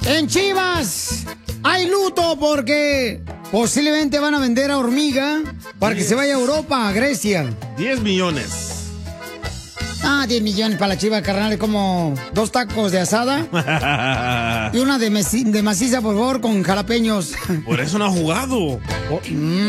En Chivas hay luto porque posiblemente van a vender a Hormiga para que se vaya a Europa, a Grecia. 10 millones. 10 millones para la Chivas, carnal, es como 2 tacos de asada y una de maciza, por favor, con jalapeños. Por eso no ha jugado.